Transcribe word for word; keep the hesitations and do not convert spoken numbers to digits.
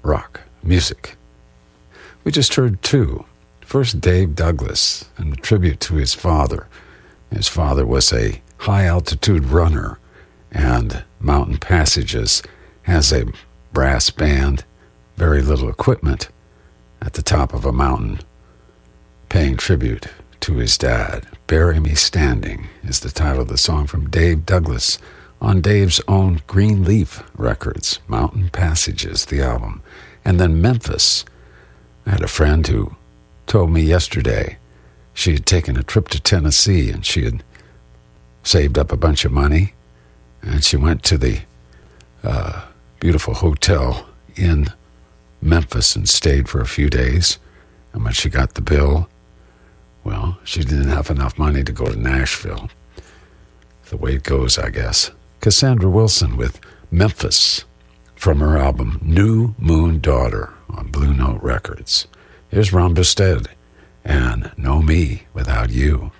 rock music. We just heard two. First, Dave Douglas, and a tribute to his father. His father was a high-altitude runner, and Mountain Passages has a brass band, very little equipment, at the top of a mountain, paying tribute to his dad. Bury Me Standing is the title of the song from Dave Douglas on Dave's own Green Leaf Records, Mountain Passages, the album. And then Memphis. I had a friend who told me yesterday she had taken a trip to Tennessee and she had saved up a bunch of money, and she went to the uh, beautiful hotel in Memphis and stayed for a few days. And when she got the bill, well, she didn't have enough money to go to Nashville. The way it goes, I guess. Cassandra Wilson with Memphis from her album New Moon Daughter on Blue Note Records. Here's Ron Busted and Know Me Without You.